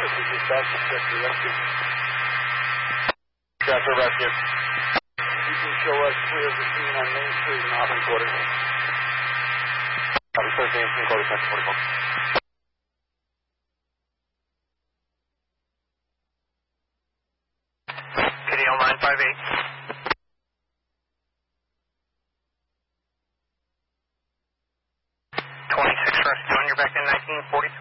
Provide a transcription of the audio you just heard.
This is dispatch, Chester Rescue. Chester Rescue. You can show us clear of the scene on Main Street in Auburn Quarter. Copy 13, quarter, second 44. KDL 958. 26 Rescue on your back in 1940.